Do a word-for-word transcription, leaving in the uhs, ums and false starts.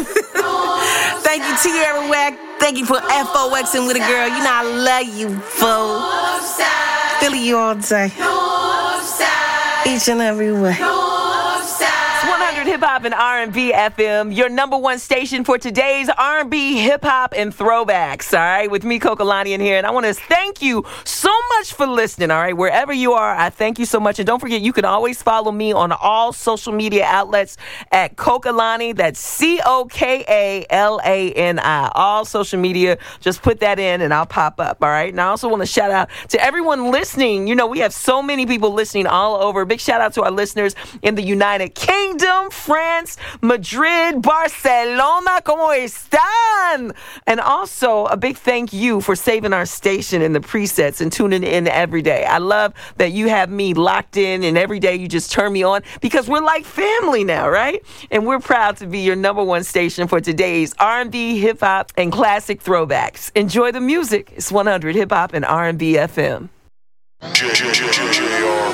Thank you, Tierra Whack. Thank you for F O Xing with a girl. You know I love you, fool. Feeling you all day. Each and every way. one hundred Hip Hop and R and B F M, your number one station for today's R and B, hip hop, and throwbacks. All right, with me, Kokolani, in here, and I want to thank you so much for listening. All right, wherever you are, I thank you so much, and don't forget, you can always follow me on all social media outlets at Kokolani. That's C O K A L A N I. All social media, just put that in, and I'll pop up. All right, and I also want to shout out to everyone listening. You know, we have so many people listening all over. Big shout out to our listeners in the United Kingdom, France, Madrid, Barcelona, ¿cómo están? And also a big thank you for saving our station in the presets and tuning in every day. I love that you have me locked in, and every day you just turn me on because we're like family now, right? And we're proud to be your number one station for today's R and B, hip hop, and classic throwbacks. Enjoy the music. It's one hundred Hip Hop and R and B F M.